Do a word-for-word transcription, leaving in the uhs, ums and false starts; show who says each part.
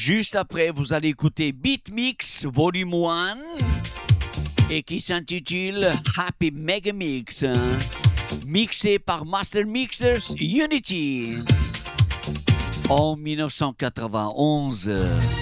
Speaker 1: Juste après, vous allez écouter Beat Mix Volume un et qui s'intitule Happy Mega Mix, hein, mixé par Master Mixers Unity en mille neuf cent quatre-vingt-onze.